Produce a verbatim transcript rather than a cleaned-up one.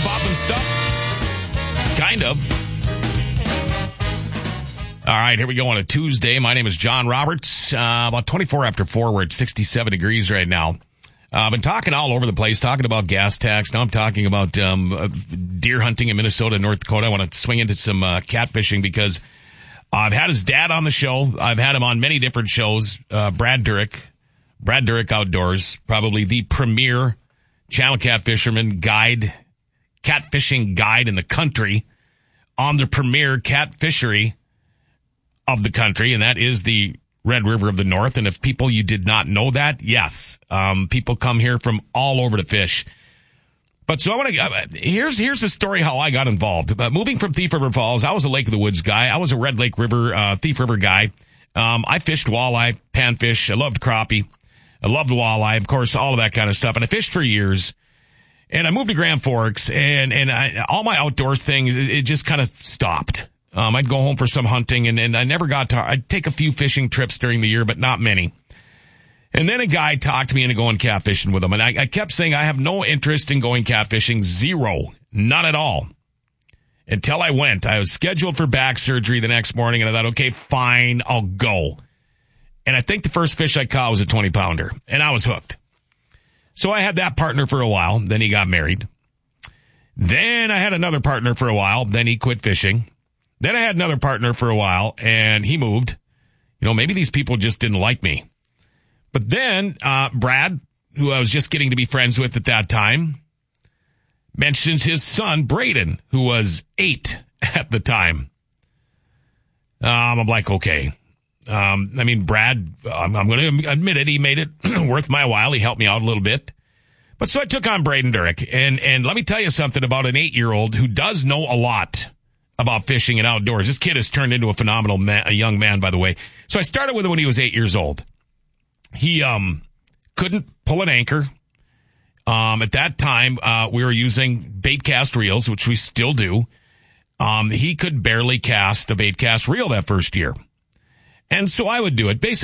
bopping stuff? Kind of. All right, here we go on a Tuesday. My name is John Roberts. Uh, about twenty-four after four. We're at sixty-seven degrees right now. Uh, I've been talking all over the place, talking about gas tax. Now I'm talking about um, uh, deer hunting in Minnesota and North Dakota. I want to swing into some uh, catfishing because I've had his dad on the show. I've had him on many different shows. Uh, Brad Durick, Brad Durick Outdoors, probably the premier channel catfisherman guide, catfishing guide in the country on the premier cat fishery of the country, and that is the Red River of the North. And if people, you did not know that, yes, um, people come here from all over to fish. But so I want to, uh, here's, here's the story how I got involved. Uh, moving from Thief River Falls, I was a Lake of the Woods guy. I was a Red Lake River, uh, Thief River guy. Um, I fished walleye, panfish. I loved crappie. I loved walleye, of course, all of that kind of stuff. And I fished for years. And I moved to Grand Forks, and, and I, all my outdoor thing, it, it just kind of stopped. Um, I'd go home for some hunting, and, and I never got to, I'd take a few fishing trips during the year, but not many. And then a guy talked me into going catfishing with him, and I, I kept saying I have no interest in going catfishing, zero, none at all. Until I went. I was scheduled for back surgery the next morning, and I thought, okay, fine, I'll go. And I think the first fish I caught was a twenty pounder, and I was hooked. So I had that partner for a while. Then he got married. Then I had another partner for a while. Then he quit fishing. Then I had another partner for a while, and he moved. You know, maybe these people just didn't like me. But then uh Brad, who I was just getting to be friends with at that time, mentions his son, Braden, who was eight at the time. Um, I'm like, okay. Um, I mean, Brad, I'm, I'm going to admit it. He made it worth my while. He helped me out a little bit. But so I took on Braden Durick. And, and let me tell you something about an eight-year-old who does know a lot about fishing and outdoors. This kid has turned into a phenomenal man, a young man, by the way. So I started with him when he was eight years old. He, um, couldn't pull an anchor. Um, at that time, uh, we were using bait cast reels, which we still do. Um, he could barely cast a bait cast reel that first year. And so I would do it. Basically,